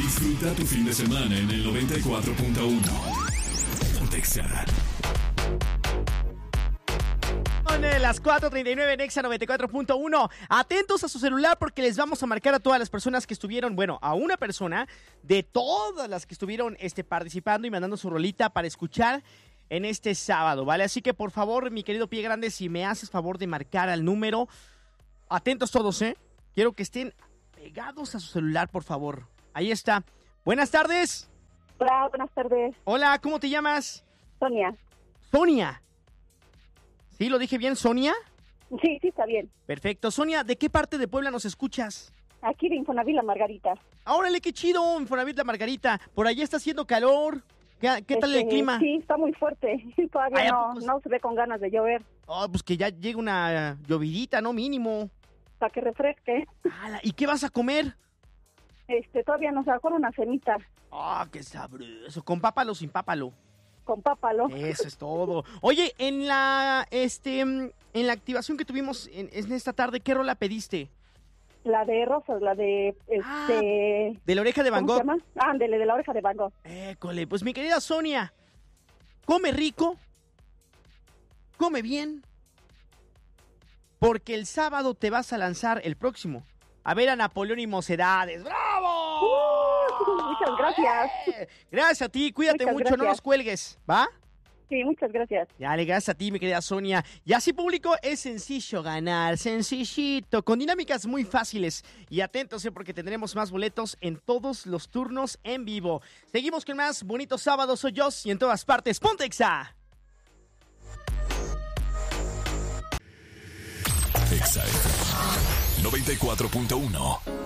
Disfruta tu fin de semana en el 94.1. Pontexa. Son las 4:39 en Exa 94.1. Atentos a su celular porque les vamos a marcar a todas las personas que estuvieron, bueno, a una persona de todas las que estuvieron participando y mandando su rolita para escuchar en este sábado, ¿vale? Así que por favor, mi querido Pie Grande, si me haces favor de marcar al número. Atentos todos, ¿eh? Quiero que estén pegados a su celular, por favor. Ahí está. Buenas tardes. Hola, buenas tardes. Hola, ¿cómo te llamas? Sonia. Sonia. ¿Sí lo dije bien, Sonia? Sí, está bien. Perfecto. Sonia, ¿de qué parte de Puebla nos escuchas? Aquí de Infonavit La Margarita. ¡Órale, qué chido! Infonavit La Margarita. Por allá está haciendo calor. ¿Qué tal el clima? Sí, está muy fuerte. Todavía Ay, no se ve con ganas de llover. Oh, pues que ya llegue una llovidita, ¿no? Mínimo. Para que refresque. ¡Hala! ¿Y qué vas a comer? Todavía nos sacó una cenita. ¡Ah, qué sabroso! ¿Con pápalo o sin pápalo? Con pápalo. Eso es todo. Oye, en la activación que tuvimos en esta tarde, ¿qué rola pediste? La de Rosas, la de... de la oreja de Van Gogh. ¿Cómo se llama? Ándele, de la oreja de Van Gogh. École, pues mi querida Sonia, come rico, come bien, porque el sábado te vas a lanzar el próximo a ver a Napoleón y Mocedades. ¡Bravo! Muchas gracias. Gracias a ti, cuídate Muchas mucho, gracias. no nos cuelgues, ¿va? Sí, muchas gracias. Dale, gracias a ti, mi querida Sonia. Y así, público, es sencillo ganar, sencillito, con dinámicas muy fáciles. Y atentos, porque tendremos más boletos en todos los turnos en vivo. Seguimos con más bonitos sábados. Soy Jos y en todas partes, Pontexa. Exa FM 94.1.